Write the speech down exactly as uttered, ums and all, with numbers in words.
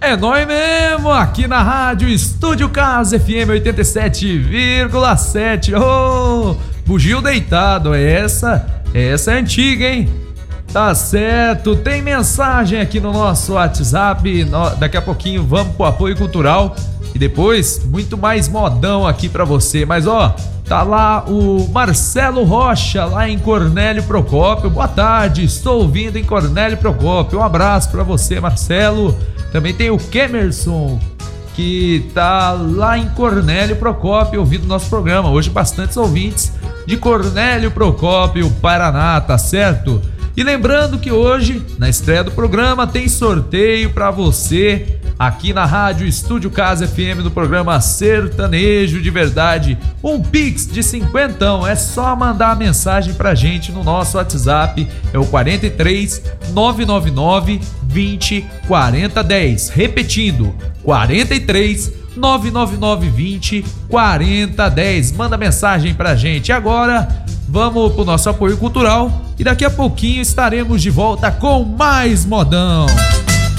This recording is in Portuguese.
É nóis mesmo, aqui na rádio Estúdio Casa F M oitenta e sete vírgula sete. Ô, bugio deitado, essa, essa é antiga, hein? Tá certo, tem mensagem aqui no nosso WhatsApp, no, daqui a pouquinho vamos pro apoio cultural e depois muito mais modão aqui pra você, mas ó, tá lá o Marcelo Rocha, lá em Cornélio Procópio. Boa tarde, estou ouvindo em Cornélio Procópio, um abraço pra você, Marcelo. Também tem o Kemerson, que tá lá em Cornélio Procópio ouvindo nosso programa. Hoje bastantes ouvintes de Cornélio Procópio, Paraná, tá certo? E lembrando que hoje, na estreia do programa, tem sorteio pra você aqui na rádio Estúdio Casa F M do programa Sertanejo de Verdade. Um Pix de cinquentão, é só mandar a mensagem pra gente no nosso WhatsApp, é o quarenta e três, nove nove nove, vinte, quarenta, dez. Repetindo, quarenta e três, nove nove nove, vinte, quarenta, dez. Manda mensagem pra gente. Agora vamos pro nosso apoio cultural e daqui a pouquinho estaremos de volta com mais modão.